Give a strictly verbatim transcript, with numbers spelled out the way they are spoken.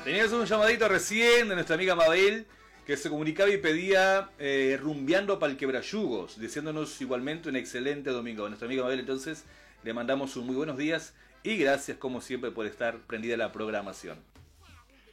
Teníamos un llamadito recién de nuestra amiga Mabel, que se comunicaba y pedía eh, rumbeando pa'l quebrayugos, diciéndonos igualmente un excelente domingo. A nuestra amiga Mabel, entonces, le mandamos un muy buenos días y gracias, como siempre, por estar prendida a la programación.